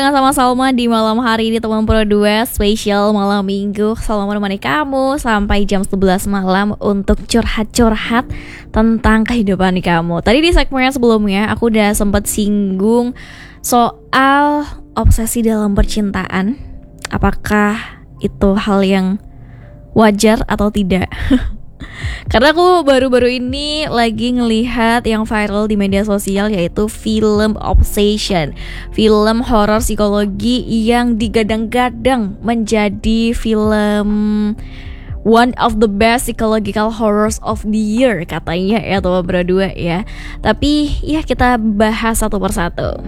Sama Salma di malam hari ini teman Pro 2 spesial malam minggu. Salma menemani kamu sampai jam 11 malam untuk curhat-curhat tentang kehidupan kamu. Tadi di segmen sebelumnya aku udah sempat singgung soal obsesi dalam percintaan. Apakah itu hal yang wajar atau tidak? Karena aku baru-baru ini lagi ngelihat yang viral di media sosial, yaitu film Obsession, film horor psikologi yang digadang-gadang menjadi film one of the best psychological horrors of the year katanya ya, atau berdua ya. Tapi ya kita bahas satu persatu.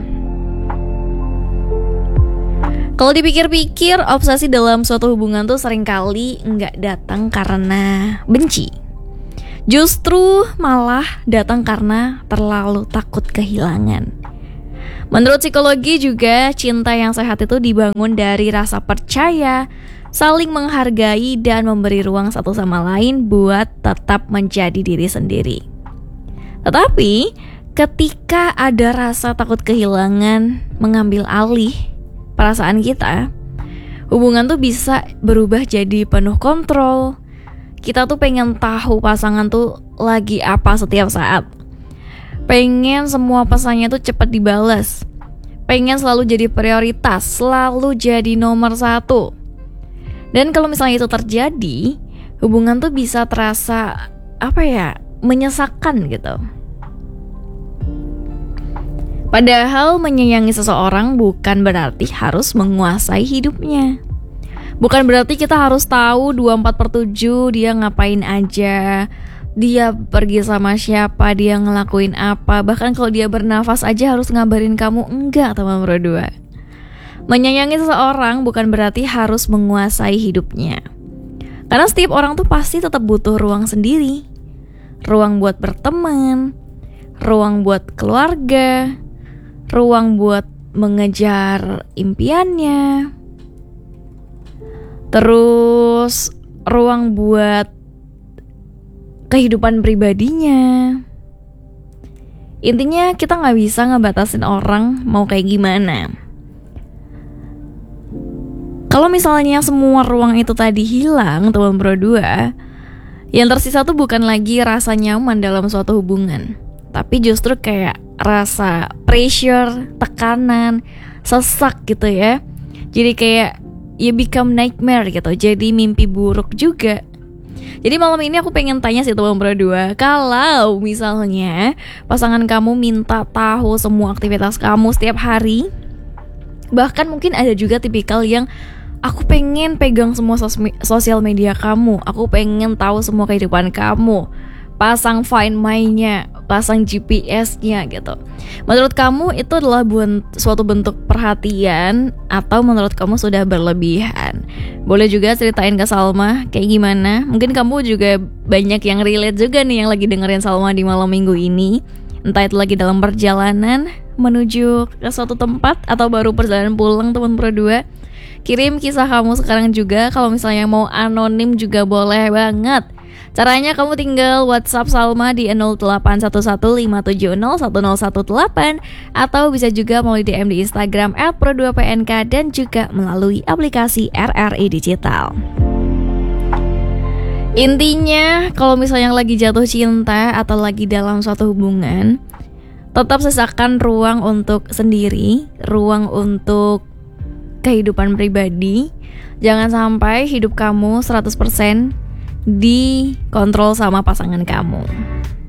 Kalau dipikir-pikir, obsesi dalam suatu hubungan tuh seringkali nggak datang karena benci. Justru malah datang karena terlalu takut kehilangan. Menurut psikologi juga, cinta yang sehat itu dibangun dari rasa percaya, saling menghargai, dan memberi ruang satu sama lain buat tetap menjadi diri sendiri. Tetapi, ketika ada rasa takut kehilangan mengambil alih perasaan kita, hubungan tuh bisa berubah jadi penuh kontrol. Kita tuh pengen tahu pasangan tuh lagi apa setiap saat. Pengen semua pesannya tuh cepat dibalas. Pengen selalu jadi prioritas, selalu jadi nomor satu. Dan kalau misalnya itu terjadi, hubungan tuh bisa terasa menyesakkan gitu. Padahal menyayangi seseorang bukan berarti harus menguasai hidupnya. Bukan berarti kita harus tahu 24/7 dia ngapain aja, dia pergi sama siapa, dia ngelakuin apa. Bahkan kalau dia bernafas aja harus ngabarin kamu. Enggak, teman berdua. Menyayangi seseorang bukan berarti harus menguasai hidupnya. Karena setiap orang tuh pasti tetap butuh ruang sendiri. Ruang buat berteman, ruang buat keluarga, ruang buat mengejar impiannya, terus ruang buat kehidupan pribadinya. Intinya kita gak bisa ngebatasin orang mau kayak gimana. Kalau misalnya semua ruang itu tadi hilang, teman berdua, yang tersisa tuh bukan lagi rasa nyaman dalam suatu hubungan, tapi justru kayak rasa pressure, tekanan, sesak gitu ya. Jadi kayak you become nightmare gitu, jadi mimpi buruk juga. Jadi malam ini aku pengen tanya sih teman berdua, kalau misalnya pasangan kamu minta tahu semua aktivitas kamu setiap hari, bahkan mungkin ada juga tipikal yang aku pengen pegang semua sosial media kamu, aku pengen tahu semua kehidupan kamu, pasang Find My-nya, pasang GPS-nya gitu. Menurut kamu itu adalah suatu bentuk perhatian atau menurut kamu sudah berlebihan? Boleh juga ceritain ke Salma kayak gimana. Mungkin kamu juga banyak yang relate juga nih yang lagi dengerin Salma di malam minggu ini. Entah itu lagi dalam perjalanan menuju ke suatu tempat atau baru perjalanan pulang, teman berdua. Kirim kisah kamu sekarang juga. Kalau misalnya mau anonim juga boleh banget. Caranya kamu tinggal WhatsApp Salma di 081157010118 atau bisa juga melalui DM di Instagram @pro2pnk dan juga melalui aplikasi RRI Digital. Intinya kalau misalnya lagi jatuh cinta atau lagi dalam suatu hubungan, tetap sisakan ruang untuk sendiri, ruang untuk kehidupan pribadi. Jangan sampai hidup kamu 100% dikontrol sama pasangan kamu.